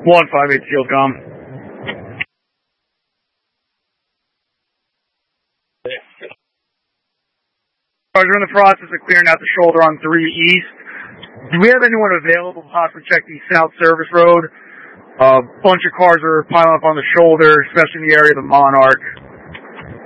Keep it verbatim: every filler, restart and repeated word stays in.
one five eight Seal Com. Cars are in the process of clearing out the shoulder on three East. Do we have anyone available to possibly check the South Service Road? A bunch of cars are piling up on the shoulder, especially in the area of the Monarch.